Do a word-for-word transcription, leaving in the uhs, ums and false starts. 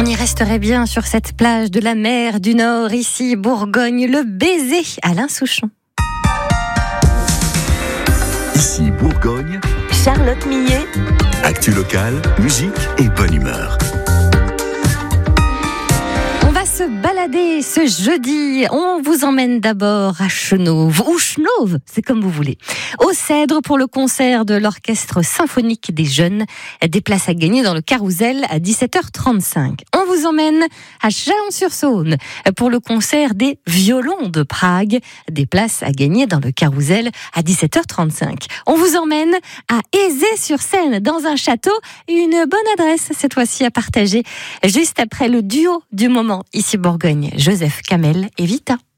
On y resterait bien sur cette plage de la mer du Nord, ici Bourgogne, le baiser, Alain Souchon. Ici Bourgogne, Charlotte Millet. Actu locale, musique et bonne humeur. On va se balader ce jeudi. On vous emmène d'abord à Chenauve, ou Chenauve, c'est comme vous voulez. Au Cèdre pour le concert de l'Orchestre Symphonique des Jeunes. Des places à gagner dans le Carousel à dix-sept heures trente-cinq. On vous emmène à Chalon-sur-Saône pour le concert des Violons de Prague. Des places à gagner dans le Carousel à dix-sept heures trente-cinq. On vous emmène à Aizé-sur-Seine dans un château. Une bonne adresse cette fois-ci à partager juste après le duo du moment. Ici Bourgogne, Joseph Kamel et Vita.